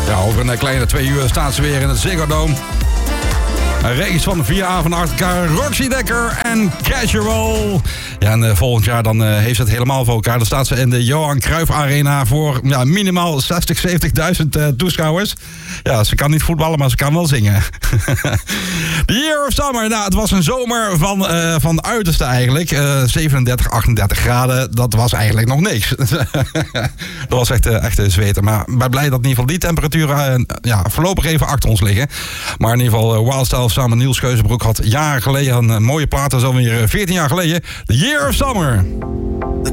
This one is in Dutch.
Ja, over een kleine 2 uur staat ze weer in het Ziggo Dome. Een race van 4 avonden achter elkaar. Roxy Dekker en Casual. Ja, en volgend jaar dan heeft ze het helemaal voor elkaar. Dan staat ze in de Johan Cruijff Arena voor minimaal 70.000 toeschouwers. Ja, ze kan niet voetballen, maar ze kan wel zingen. The Year of Summer. Nou, het was een zomer van uiterste eigenlijk. 37, 38 graden. Dat was eigenlijk nog niks. Dat was echt zweten. Maar ik ben blij dat in ieder geval die temperaturen voorlopig even achter ons liggen. Maar in ieder geval Wildstyle samen met Niels Geuzenbroek had jaren geleden een mooie plaat. Dat is alweer 14 jaar geleden. The Year of Summer. The